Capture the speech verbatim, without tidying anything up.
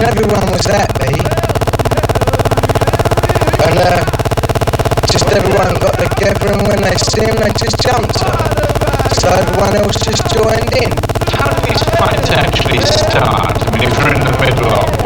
everyone was happy. And uh, just everyone got together, and when they see him, they just jumped on. So everyone else just joined in. How did these fights actually start? I mean, if you're in the middle of